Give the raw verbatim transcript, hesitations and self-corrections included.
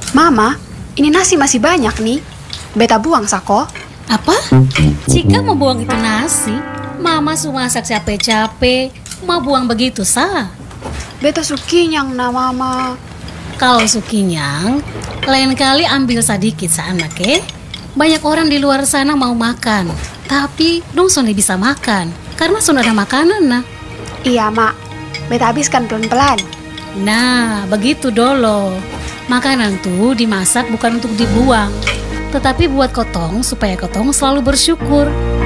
Mama, ini nasi masih banyak nih. Beta buang sako. Apa? Jika mau buang itu nasi, Mama sudah masak capek-capek, mau buang begitu sah. Beta sukinyang na Mama. Kalau sukinyang, lain kali ambil sedikit sa anak eh. Banyak orang di luar sana mau makan, tapi dong sudah bisa makan karena sudah ada makanan nah. Iya, Mak. Beta habiskan pelan-pelan. Nah, begitu dolo. Makanan tuh dimasak bukan untuk dibuang, tetapi buat kotong supaya kotong selalu bersyukur.